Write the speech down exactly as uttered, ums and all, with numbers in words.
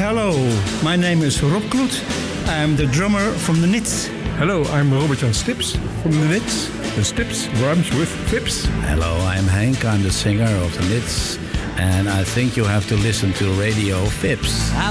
hello. My name is Rob Kloet. I'm the drummer from the Nits. Hello, I'm Robert-Jan Stips from the Nits. And Stips rhymes with Fips. Hello, I'm Henk. I'm the singer of the Nits. And I think you have to listen to Radio Fips.